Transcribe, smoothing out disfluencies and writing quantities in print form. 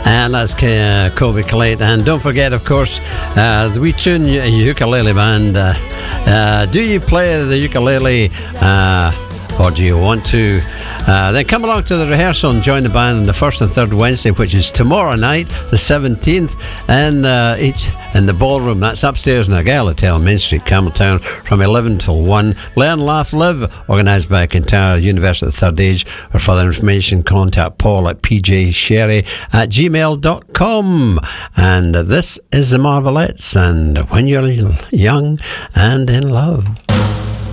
And that's Kobe Collate. And don't forget, of course, the wee tune Ukulele Band. Do you play the ukulele, or do you want to? Then come along to the rehearsal and join the band on the first and third Wednesday, which is tomorrow night, the 17th, and each in the ballroom. That's upstairs in the Argyle Hotel, Main Street, Campbelltown, from 11 till 1. Learn, Laugh, Live, organised by Kintyre University of the Third Age. For further information, contact Paul at pjsherry@gmail.com. And this is the Marvelettes, and When You're Young and in Love.